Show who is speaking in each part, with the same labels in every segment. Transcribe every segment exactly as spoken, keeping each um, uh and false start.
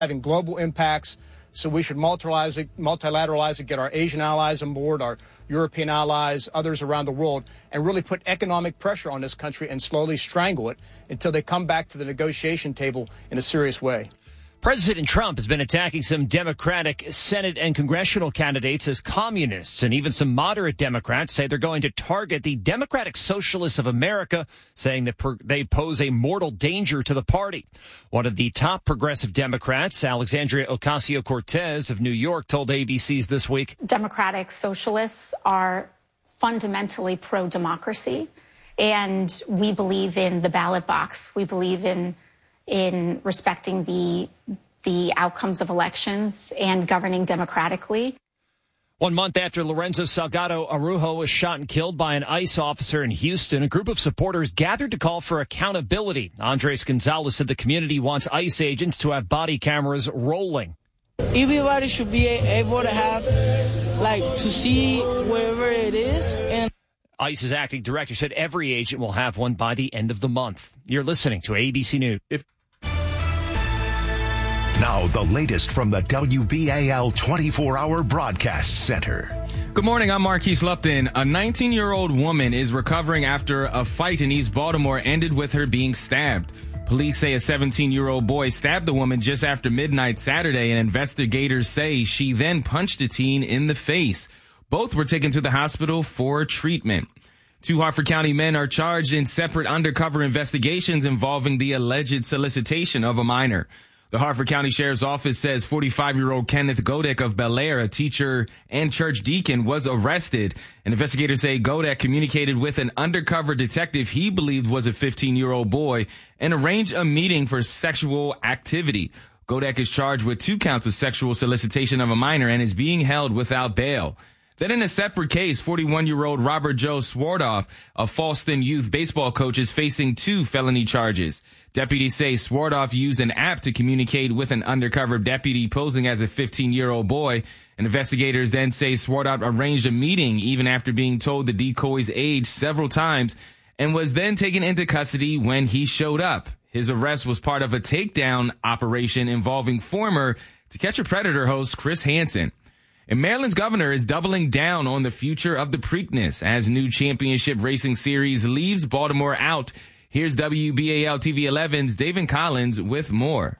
Speaker 1: having global impacts. So we should multilateralize it, multilateralize it, get our Asian allies on board, our European allies, others around the world, and really put economic pressure on this country and slowly strangle it until they come back to the negotiation table in a serious way.
Speaker 2: President Trump has been attacking some Democratic Senate and congressional candidates as communists, and even some moderate Democrats say they're going to target the Democratic Socialists of America, saying that per- they pose a mortal danger to the party. One of the top progressive Democrats, Alexandria Ocasio-Cortez of New York, told A B C's This Week,
Speaker 3: Democratic Socialists are fundamentally pro-democracy, and we believe in the ballot box. We believe in in respecting the the outcomes of elections and governing democratically.
Speaker 2: One month after Lorenzo Salgado Araujo was shot and killed by an ICE officer in Houston, a group of supporters gathered to call for accountability. Andres Gonzalez said the community wants ICE agents to have body cameras rolling.
Speaker 4: Everybody should be able to have, like, to see wherever it is. And
Speaker 2: ICE's acting director said every agent will have one by the end of the month. You're listening to A B C News. If-
Speaker 5: Now, the latest from the W B A L twenty-four hour Broadcast Center.
Speaker 6: Good morning, I'm Marquise Lupton. A nineteen-year-old woman is recovering after a fight in East Baltimore ended with her being stabbed. Police say a seventeen-year-old boy stabbed the woman just after midnight Saturday, and investigators say she then punched a teen in the face. Both were taken to the hospital for treatment. Two Harford County men are charged in separate undercover investigations involving the alleged solicitation of a minor. The Harford County Sheriff's Office says forty-five-year-old Kenneth Godek of Bel Air, a teacher and church deacon, was arrested. And investigators say Godek communicated with an undercover detective he believed was a fifteen-year-old boy and arranged a meeting for sexual activity. Godek is charged with two counts of sexual solicitation of a minor and is being held without bail. Then in a separate case, forty-one-year-old Robert Joe Swardoff, a Falston youth baseball coach, is facing two felony charges. Deputies say Swardoff used an app to communicate with an undercover deputy posing as a fifteen-year-old boy. And investigators then say Swardoff arranged a meeting even after being told the decoy's age several times and was then taken into custody when he showed up. His arrest was part of a takedown operation involving former To Catch a Predator host Chris Hansen. And Maryland's governor is doubling down on the future of the Preakness as new championship racing series leaves Baltimore out. Here's W B A L T V eleven's David Collins with more.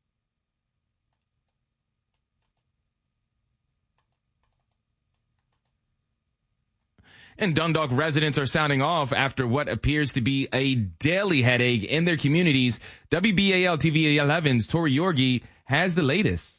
Speaker 6: And Dundalk residents are sounding off after what appears to be a daily headache in their communities. W B A L T V eleven's Tori Yorgi has the latest.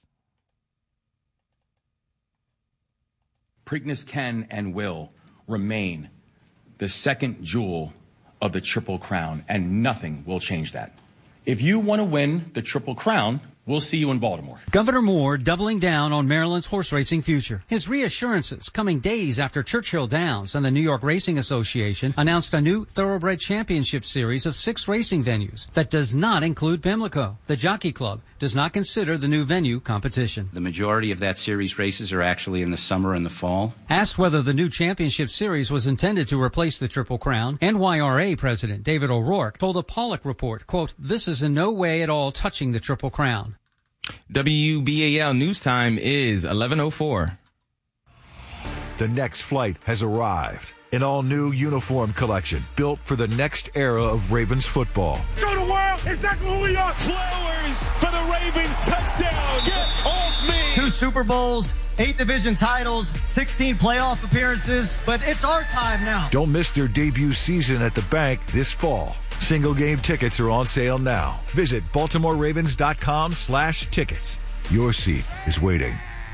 Speaker 7: Preakness can and will remain the second jewel of the Triple Crown, and nothing will change that. If you want to win the Triple Crown, we'll see you in Baltimore.
Speaker 8: Governor Moore doubling down on Maryland's horse racing future. His reassurances coming days after Churchill Downs and the New York Racing Association announced a new Thoroughbred Championship series of six racing venues that does not include Pimlico. The Jockey Club does not consider the new venue competition.
Speaker 9: The majority of that series races are actually in the summer and the fall.
Speaker 8: Asked whether the new championship series was intended to replace the Triple Crown, N Y R A President David O'Rourke told the Pollock Report, quote, "This is in no way at all touching the Triple Crown."
Speaker 6: W B A L News Time is eleven oh four.
Speaker 5: The next flight has arrived. An all-new uniform collection built for the next era of Ravens football.
Speaker 10: Show the world exactly who we are. Flowers for the Ravens touchdown. Get off me.
Speaker 11: Two Super Bowls, eight division titles, sixteen playoff appearances, but it's our time now.
Speaker 5: Don't miss their debut season at the bank this fall. Single game tickets are on sale now. Visit Baltimore Ravens dot com slash tickets. Your seat is waiting.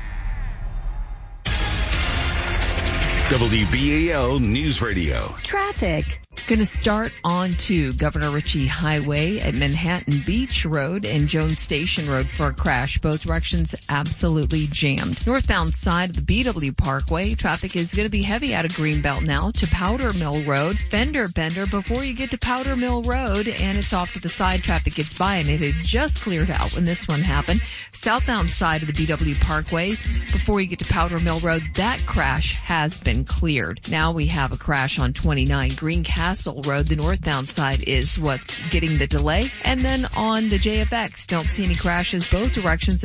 Speaker 12: W B A L News Radio.
Speaker 13: Traffic. Going to start on to Governor Ritchie Highway at Manhattan Beach Road and Jones Station Road for a crash. Both directions absolutely jammed. Northbound side of the B W Parkway, traffic is going to be heavy out of Greenbelt now to Powder Mill Road. Fender bender before you get to Powder Mill Road, and it's off to the side. Traffic gets by, and it had just cleared out when this one happened. Southbound side of the B W Parkway, before you get to Powder Mill Road, that crash has been cleared. Now we have a crash on twenty-nine Greencastle Castle Road, the northbound side is what's getting the delay. And then on the J F X, don't see any crashes both directions